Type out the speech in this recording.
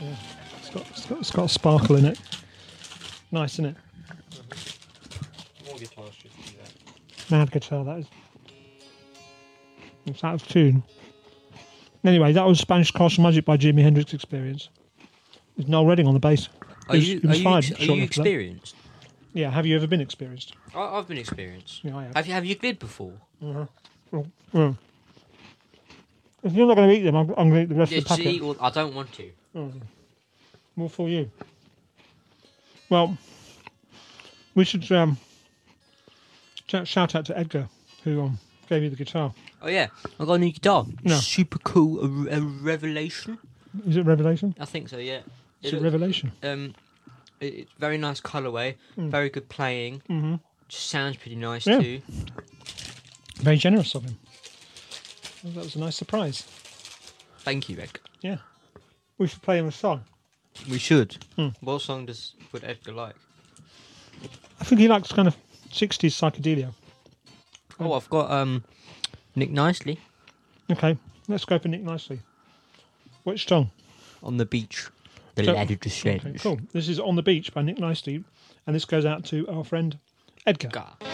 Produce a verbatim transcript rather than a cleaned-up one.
Yeah. It's got, it's got, it's got a sparkle in it. Nice, isn't it? Mm-hmm. More guitars should do that. Mad guitar, that is. It's out of tune. Anyway, that was Spanish Castle Magic by Jimi Hendrix Experience. With Noel Redding on the bass. Are It was- you, it was are you, fired ex- are shortly you after that. experienced? Yeah, have you ever been experienced? I, I've been experienced. Yeah, I have. Have you, have you bid before? Yeah. If you're not going to eat them, I'm, I'm going to eat the rest Yeah, of the packet. see, well, I don't want to. Oh. More for you. Well, we should um, sh- shout out to Edgar, who um, gave you the guitar. Oh yeah, I got a new guitar. No. Super cool. A, re- a revelation. Is it Revelation? I think so. Yeah. It's It a look- Revelation. Um, it, it's very nice colourway. Very good playing. Mm-hmm. Just sounds pretty nice Yeah. too. Very generous of him. Well, that was a nice surprise. Thank you, Edgar. Yeah. We should play him a song. We should. Hmm. What song does would Edgar like? I think he likes kind of sixties psychedelia. Oh, I've got um, Nick Nicely Okay, let's go for Nick Nicely. Which song? on the beach. The So- ladder descends. Okay, cool. This is On the Beach by Nick Nicely, and this goes out to our friend Edgar. Edgar.